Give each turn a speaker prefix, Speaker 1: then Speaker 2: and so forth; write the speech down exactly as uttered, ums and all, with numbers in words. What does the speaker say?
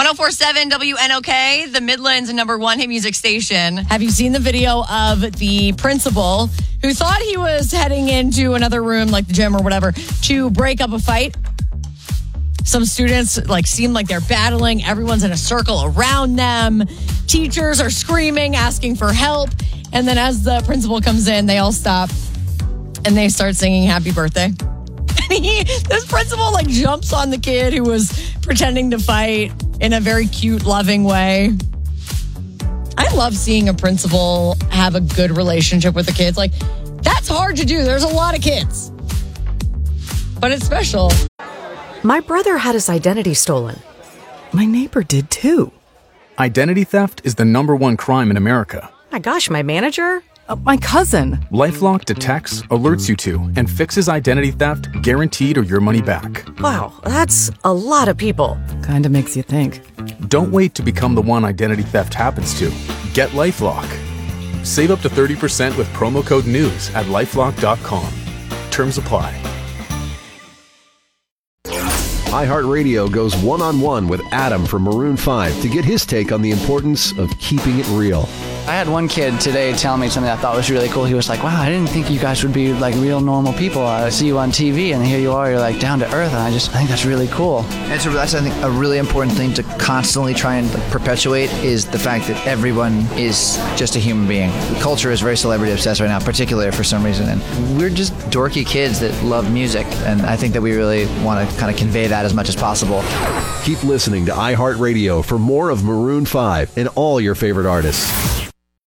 Speaker 1: one oh four point seven W N O K, the Midland's number one hit music station.
Speaker 2: Have you seen the video of the principal who thought he was heading into another room, like the gym or whatever, to break up a fight? Some students like seem like they're battling. Everyone's in a circle around them. Teachers are screaming, asking for help. And then as the principal comes in, they all stop and they start singing happy birthday. And he, this principal like jumps on the kid who was pretending to fight in a very cute, loving way. I love seeing a principal have a good relationship with the kids. Like, that's hard to do. There's a lot of kids. But it's special.
Speaker 3: My brother had his identity stolen.
Speaker 4: My neighbor did too.
Speaker 5: Identity theft is the number one crime in America.
Speaker 3: My gosh, my manager?
Speaker 4: Uh, my cousin.
Speaker 5: LifeLock detects, alerts you to, and fixes identity theft guaranteed or your money back.
Speaker 3: Wow, that's a lot of people.
Speaker 4: Kinda makes you think.
Speaker 5: Don't wait to become the one identity theft happens to. Get LifeLock. Save up to thirty percent with promo code NEWS at lifelock dot com. Terms apply.
Speaker 6: iHeartRadio goes one-on-one with Adam from Maroon five to get his take on the importance of keeping it real.
Speaker 7: I had one kid today tell me something I thought was really cool. He was like, wow, I didn't think you guys would be like real normal people. I see you on T V and here you are, you're like down to earth. And I just I think that's really cool.
Speaker 8: It's a, that's, I think, a really important thing to constantly try and like, perpetuate is the fact that everyone is just a human being. The culture is very celebrity obsessed right now, particularly for some reason. And we're just dorky kids that love music. And I think that we really want to kind of convey that as much as possible.
Speaker 6: Keep listening to iHeartRadio for more of Maroon five and all your favorite artists.